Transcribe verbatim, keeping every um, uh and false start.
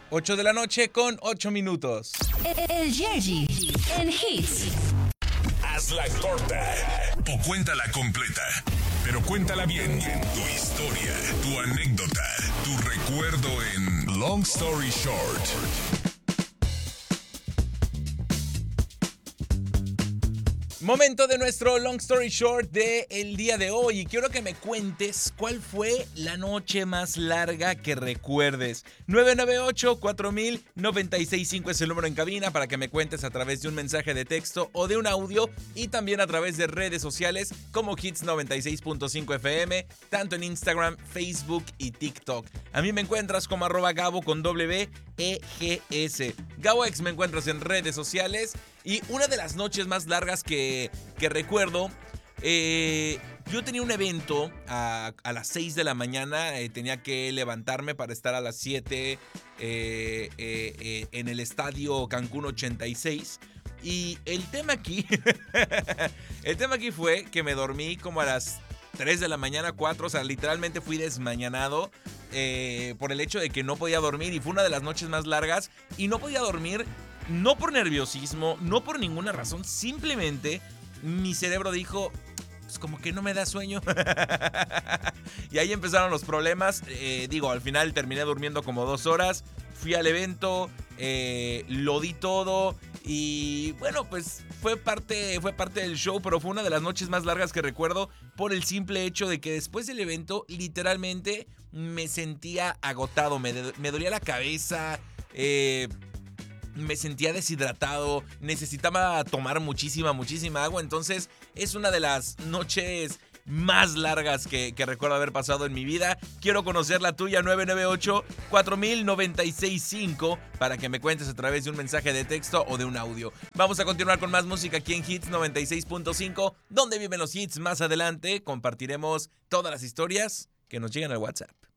ocho de la noche con ocho minutos. El Yerji en Hits. Hazla corta o cuéntala completa, pero cuéntala bien. Tu historia, tu anécdota, tu recuerdo en Long Story Short. Momento de nuestro Long Story Short de el día de hoy y quiero que me cuentes cuál fue la noche más larga que recuerdes. nueve nueve ocho, cuatro mil, noventa y seis cinco es el número en cabina para que me cuentes a través de un mensaje de texto o de un audio y también a través de redes sociales como Hits noventa y seis punto cinco F M, tanto en Instagram, Facebook y TikTok. A mí me encuentras como arroba Gabo con W E G S. GaboX me encuentras en redes sociales y una de las noches más largas que, que recuerdo, eh, yo tenía un evento a, a las seis de la mañana, eh, tenía que levantarme para estar a las siete eh, eh, eh, en el estadio Cancún ochenta y seis. Y el tema aquí, el tema aquí fue que me dormí como a las tres de la mañana, cuatro, o sea, literalmente fui desmañanado eh, por el hecho de que no podía dormir y fue una de las noches más largas y no podía dormir. No por nerviosismo, no por ninguna razón, simplemente mi cerebro dijo, pues como que no me da sueño. Y ahí empezaron los problemas. Eh, digo, al final terminé durmiendo como dos horas, fui al evento, eh, lo di todo y bueno, pues fue parte, fue parte del show, pero fue una de las noches más largas que recuerdo por el simple hecho de que después del evento literalmente me sentía agotado, me, me dolía la cabeza, eh... me sentía deshidratado, necesitaba tomar muchísima, muchísima agua. Entonces es una de las noches más largas que, que recuerdo haber pasado en mi vida. Quiero conocer la tuya, nueve nueve ocho, cuatro mil, noventa y seis cinco, para que me cuentes a través de un mensaje de texto o de un audio. Vamos a continuar con más música aquí en Hits noventa y seis punto cinco, donde viven los hits. Más adelante compartiremos todas las historias que nos llegan al WhatsApp.